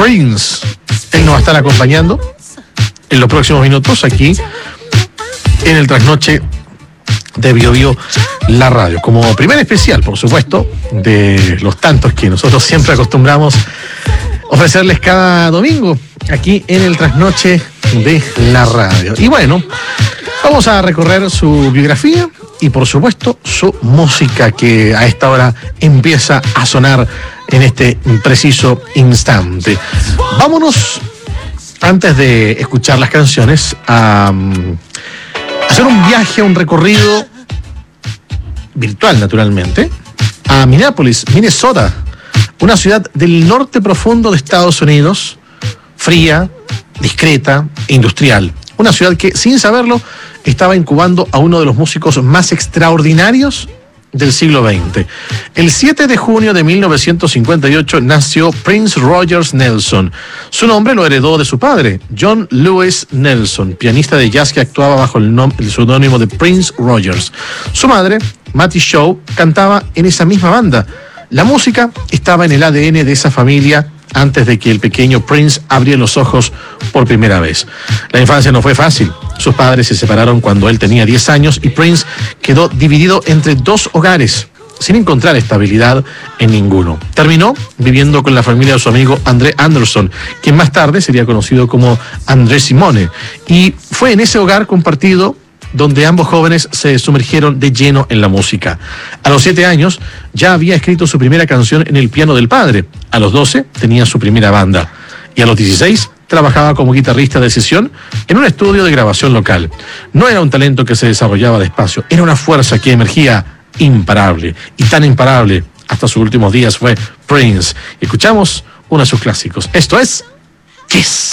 Prince. Él nos va a estar acompañando en los próximos minutos aquí en el Trasnoche de BioBio, la radio, como primer especial, por supuesto, de los tantos que nosotros siempre acostumbramos ofrecerles cada domingo aquí en el Trasnoche de la radio. Y bueno, vamos a recorrer su biografía y por supuesto su música, que a esta hora empieza a sonar en este preciso instante. Vámonos, antes de escuchar las canciones, a hacer un viaje, un recorrido virtual, naturalmente, a Minneapolis, Minnesota, una ciudad del norte profundo de Estados Unidos, fría, discreta e industrial. Una ciudad que, sin saberlo, estaba incubando a uno de los músicos más extraordinarios del siglo XX. El 7 de junio de 1958 nació Prince Rogers Nelson. Su nombre lo heredó de su padre, John Lewis Nelson, pianista de jazz que actuaba bajo el seudónimo de Prince Rogers. Su madre, Mattie Shaw, cantaba en esa misma banda. La música estaba en el ADN de esa familia antes de que el pequeño Prince abriera los ojos por primera vez. La infancia no fue fácil. Sus padres se separaron cuando él tenía 10 años y Prince quedó dividido entre dos hogares, sin encontrar estabilidad en ninguno. Terminó viviendo con la familia de su amigo André Anderson, quien más tarde sería conocido como André Simone, y fue en ese hogar compartido donde ambos jóvenes se sumergieron de lleno en la música. A los 7 años ya había escrito su primera canción en el piano del padre. A los 12 tenía su primera banda. Y a los 16 trabajaba como guitarrista de sesión en un estudio de grabación local. No era un talento que se desarrollaba despacio, era una fuerza que emergía imparable. Y tan imparable hasta sus últimos días fue Prince. Y escuchamos uno de sus clásicos. Esto es Kiss.